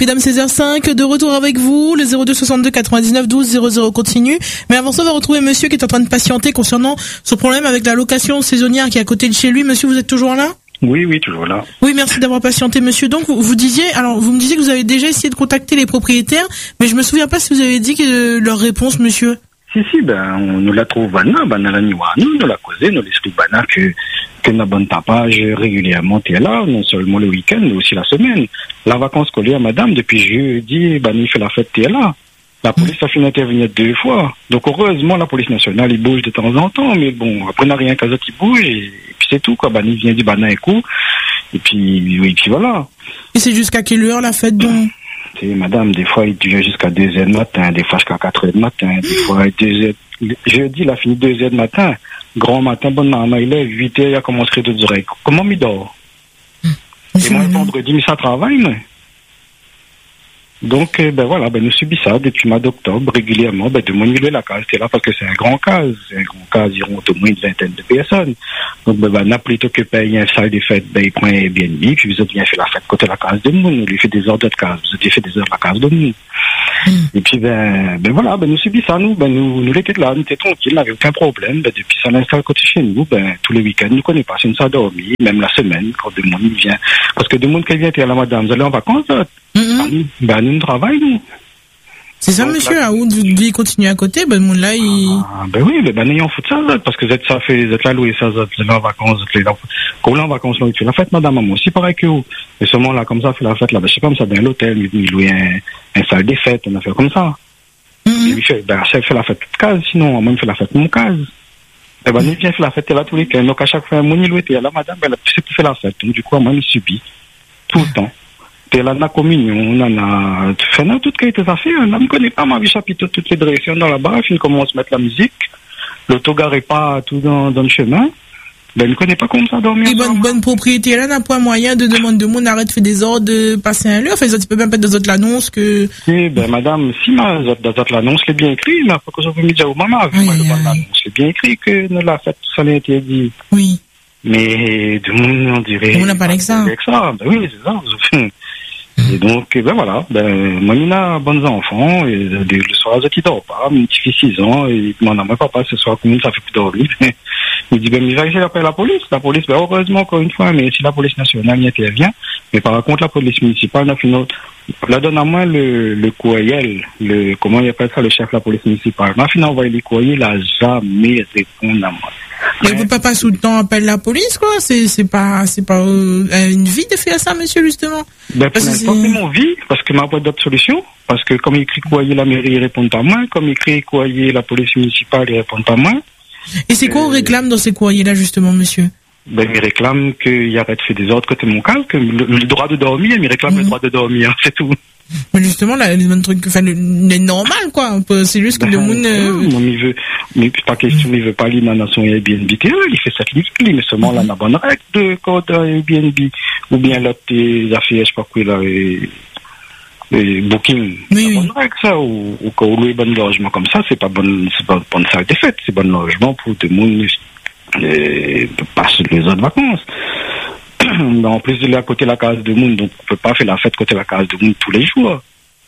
Mesdames, 16h05, de retour avec vous, le 02 62 99 12 00 continue. Mais avant ça, on va retrouver monsieur qui est en train de patienter concernant ce problème avec la location saisonnière qui est à côté de chez lui. Monsieur, vous êtes toujours là? Oui, toujours là. Oui, merci d'avoir patienté, monsieur. Donc, vous me disiez que vous avez déjà essayé de contacter les propriétaires, mais je me souviens pas si vous avez dit que leur réponse, monsieur. Si, on nous la trouve bana la niwa, nous la causé, nous l'explique bana que n'a bon tapage régulièrement t'es là, non seulement le week-end, mais aussi la semaine. La vacance collée à madame, depuis jeudi, il fait la fête t'es là. La police a fini d'intervenir 2 fois. Donc heureusement, la police nationale, il bouge de temps en temps, mais bon, après, on n'a rien qu'à ça qui bouge, et puis c'est tout, quoi. Il vient du bana et coup, et puis voilà. Et c'est jusqu'à quelle heure la fête, donc? Madame, des fois, il dure jusqu'à 2h du matin, des fois jusqu'à 4h du matin, des fois, jeudi, il a fini 2h du matin. Grand matin, bonne maman, il est 8h, il a commencé à crier d'autres oreilles. Comment il dort? Et moi, vendredi, ça travaille, mais. Donc, nous subissons ça depuis le mois d'octobre, régulièrement, de monnaie la case, c'est là parce que c'est un grand cas, ils auront au moins une vingtaine de personnes. Donc, n'a plutôt que payer un salle de fête, il prend un Airbnb, puis vous avez bien fait la fête côté la case de monde, on lui fait des heures de case, vous avez fait des heures de la case de monde. Et puis, nous subissons ça, nous l'étions là, nous étions tranquilles, n'avait aucun problème, depuis ça l'installe côté chez nous, tous les week-ends, nous connaissons pas, si nous a dormi, même la semaine, quand de monde vient, parce que de monde qui vient, à la madame, vous allez en vacances, nous travaillons, nous. C'est ça, donc, monsieur, là, où vous deviez continuer à côté, monde là, n'ayons foutu ça, parce que vous êtes là, loué ça, vous êtes là en vacances, quand vous êtes en vacances, là, vous faites la fête, madame, maman, aussi pareil que vous. Et seulement là, comme ça, fait la fête, là, je sais pas, ça, dans l'hôtel, il loue un salle des fêtes, une affaire comme ça. Il fait la fête toute case, sinon, moi, il fait la fête mon case. Il vient faire la fête, là, tous les cas. Donc, à chaque fois, mon il était là, madame, c'est pour faire la fête. Donc, du coup, moi, il subit. Tout le temps. T'es là, la communion, on a fait toutes les affaires, on ne connaît pas ma vie chapitre, toutes les directions dans la barre, on commence à mettre la musique, l'autogar est pas tout dans le chemin, on ne connaît pas comment ça dormir. Et bonne propriété, là, n'a pas moyen de demander de monde, arrête de faire des ordres, de passer un lieu, enfin, tu peux même mettre des autres l'annonce que. Oui, madame, si l'annonce est bien écrit, mais après que je vous me dire au maman, l'annonce est bien écrit que nous l'a fait, tout ça l'est interdit. Oui. Mais, de monde, on dirait. On n'a pas avec ça. Oui, c'est ça, et donc, moi, il a bons enfants, et le soir, il dort pas, mon petit fils 6 ans, et il demande à moi, papa, ce soir, comment ça fait plus dormir? Il dit, il va essayer d'appeler la police. La police, heureusement, encore une fois, mais si la police nationale y intervient, mais par contre, la police municipale, la donne à moi le courriel, comment il appelle ça, le chef de la police municipale. Ma fille a envoyé les courriers, il a jamais répondu à moi. Mais votre papa, sous le temps, appelle la police, quoi? C'est pas une vie de faire ça, monsieur, justement? Pour l'instant, c'est mon vie, parce que m'a pas d'autre solution. Parce que comme il écrit courrier, la mairie, il répond pas moi. Comme il écrit courrier, la police municipale, il répond pas moi. Et c'est quoi on réclame dans ces courriers-là, justement, monsieur? Il réclame qu'il arrête de faire des ordres côté mon cas, que le droit de dormir, il réclame le droit de dormir, c'est tout. Mais justement, là, le truc, le normal, quoi. C'est juste que le monde. Non, mais pas question, il veut pas aller dans son Airbnb, il fait cette liste, mais seulement là, on a bonne règle de code Airbnb, ou bien là, tes affaires, je sais pas quoi, là, Booking. Oui. Bonne règle, ça, ou quand on loue bon logement comme ça, c'est pas bonne salle de fête, c'est bon logement pour tout le monde, passer les autres vacances. En plus de la côté de la case de monde, donc on peut pas faire la fête côté de la case de monde tous les jours.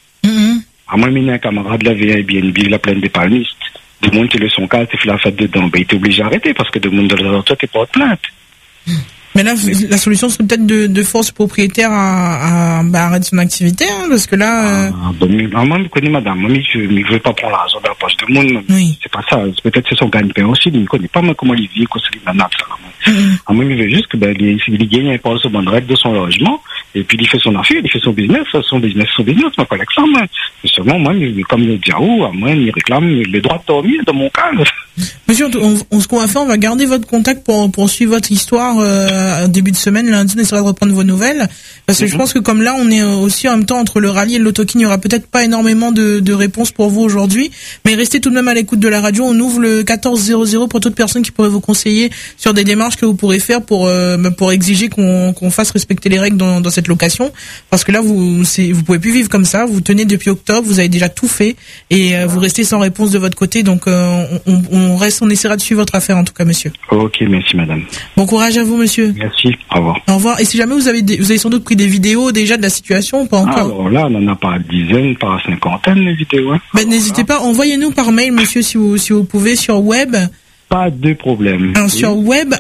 À moi, un camarade, la Airbnb, la pleine des palmistes. De monde qui le son cas, tu fais la fête dedans, il était obligé d'arrêter parce que de monde de l'autre, tu pas de plainte. Mais là, la solution serait peut-être de force propriétaire à arrêter son activité, hein, parce que là. Moi, je connais madame, moi, je ne veux pas prendre l'argent de la poche de monde. Oui. C'est pas ça. Peut-être c'est son gagne-pain aussi, il ne connaît pas moi, comment il vit, comment il vit, moi, il veut juste que, il gagne un peu de bonne règle de son logement, et puis il fait son affaire, il fait son business, ma collègue ça, moi. Justement, moi, comme le Diaou, moi, il réclame le droit de dormir dans mon cas. Monsieur, ce qu'on va faire, on va garder votre contact pour suivre votre histoire, début de semaine, lundi, on essaiera de reprendre vos nouvelles. Parce que je pense que comme là, on est aussi en même temps entre le rallye et le l'autokin, il n'y aura peut-être pas énormément de réponses pour vous aujourd'hui. Mais restez tout de même à l'écoute de la radio. On ouvre le 1400 pour toute personne qui pourrait vous conseiller sur des démarches que vous pourrez faire pour exiger qu'on fasse respecter les règles dans cette location. Parce que là, vous pouvez plus vivre comme ça. Vous tenez depuis octobre, vous avez déjà tout fait et vous restez sans réponse de votre côté. Donc, on on essaiera de suivre votre affaire en tout cas, monsieur. Ok, merci madame. Bon courage à vous, monsieur. Merci, au revoir. Au revoir. Et si jamais vous avez sans doute pris des vidéos déjà de la situation ou pas encore? Alors là, on n'en a pas dizaines, pas cinquantaine les vidéos. Hein. Ben, n'hésitez pas, envoyez-nous par mail, monsieur, si vous pouvez, sur web. Pas de problème. Alors, sur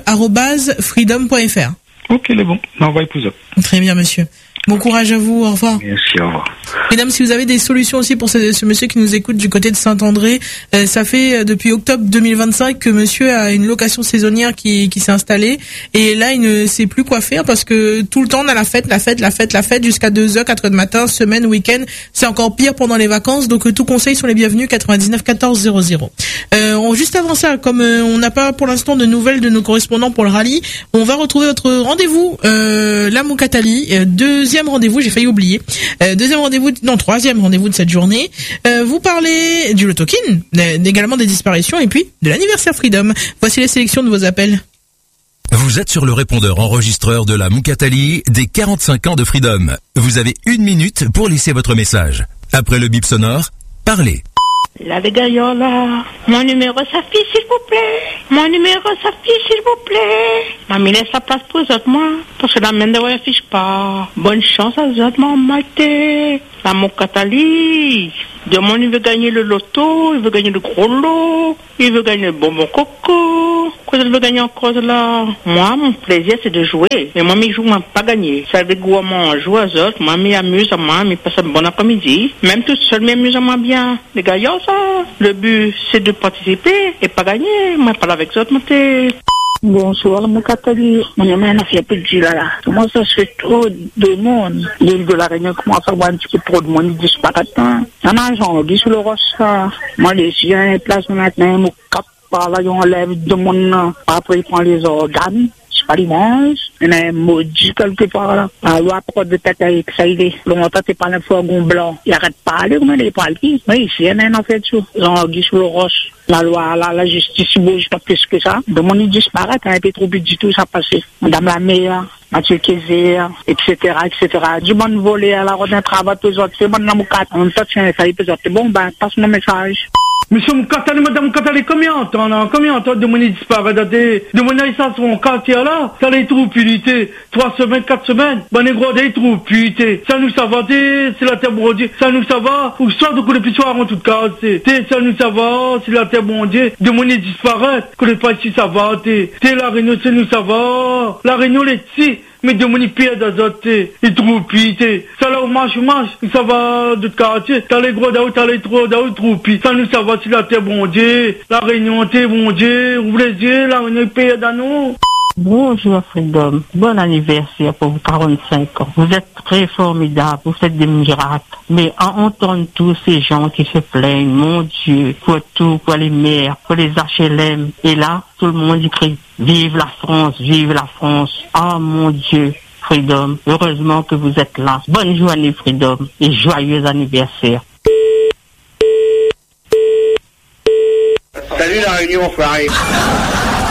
web@freedom.fr. Ok, c'est bon. Envoyez plus. Très bien, monsieur. Bon courage à vous, au revoir. Merci, au revoir. Mesdames, si vous avez des solutions aussi pour ce monsieur qui nous écoute du côté de Saint-André, ça fait depuis octobre 2025 que monsieur a une location saisonnière qui s'est installée et là il ne sait plus quoi faire parce que tout le temps on a la fête jusqu'à 2h, 4h du matin, semaine, week-end. C'est encore pire pendant les vacances, donc tout conseil sont les bienvenus, 99 14 00. Juste avant ça, comme on n'a pas pour l'instant de nouvelles de nos correspondants pour le rallye, on va retrouver votre rendez-vous, la Moukatali, deuxième rendez-vous, j'ai failli oublier. Troisième rendez-vous de cette journée. Vous parlez du Loto Kin, également des disparitions et puis de l'anniversaire Freedom. Voici les sélections de vos appels. Vous êtes sur le répondeur enregistreur de la Moukatali des 45 ans de Freedom. Vous avez 1 minute pour laisser votre message. Après le bip sonore, parlez. Là, les gaillards, là. Mon numéro s'affiche, s'il vous plaît. Mon numéro s'affiche, s'il vous plaît. Mamie, laisse la place pour eux autres, moi. Parce que la main de vous affiche pas. Bonne chance à eux autres, mon maïté. La Moukatali. Demain, il veut gagner le loto, il veut gagner le gros lot, il veut gagner le bonbon coco. Quoi, il veut gagner encore là? Moi, mon plaisir, c'est de jouer. Mais moi, je joue, moi, pas gagner. Ça veut dire, moi, joue aux autres. Moi, m'amuse à moi, mais passe un bon après-midi. Même tout seul, m'amuse à moi bien. Les gars, ça. Le but, c'est de participer et pas gagner. Moi, parle avec les autres, moi, Bonsoir, mon catholique. Mon ami a fait plus de Dieu là. Comment ça se fait trop de monde? L'île de la Réunion commence à avoir un petit peu trop de monde disparatant. En agent, on dit sur le rocha. Moi, les chiens, place maintenant, mon cap, par là, on enlève de monde. Après, il prend les organes. C'est pas l'image. Il y a un maudit quelque part là. La loi prod de tête avec ça, il est. Longtemps, t'es pas un fourgon blanc. Il arrête pas aller, comment il est pas allé? Mais ici, il y en a fait tout. Ils ont dit sur le roche. La loi, la justice, il bouge pas plus que ça. De mon disparaît, un peu trop du tout, ça passé. Madame la maire, Mathieu Kézé, etc., etc. Du bon volé à la route d'un travail, tous autres. C'est bon, dans mon cas. On t'a tiens, ça y est, c'est bon, ben, passe mon message. Monsieur Moukatali, madame Moukatali, combien de temps de mon disparaît, de mon naissance, mon quartier là, ça les trouve punité, 3 semaines, 4 semaines, ben, les gros, des trouve punité, ça nous ça va, c'est la terre bondée, ça nous ça va, ou soit de coups de pissoir en tout cas, ça nous ça va, c'est la terre bondée, de mon disparaît, que les pas ici ça va, la Réunion, c'est nous ça va, la Réunion, les petits, mais de mon pied d'azoté, ils trouvent pité. Ça là, on marche, ça va de quartier, t'as les gros d'août, t'as les trop d'août, troupi. Ça nous, ça va, si la terre bon Dieu, la Réunion, t'es bon Dieu, ouvrez les yeux, la Réunion, pays d'anneau. Bonjour Freedom, bon anniversaire pour vos 45 ans. Vous êtes très formidables, vous faites des miracles. Mais en entendant tous ces gens qui se plaignent, mon Dieu, pour tout, pour les maires, pour les HLM, et là, tout le monde crie, vive la France, vive la France. Ah mon Dieu, Freedom, heureusement que vous êtes là. Bonne journée Freedom et joyeux anniversaire. Salut la Réunion, Farid.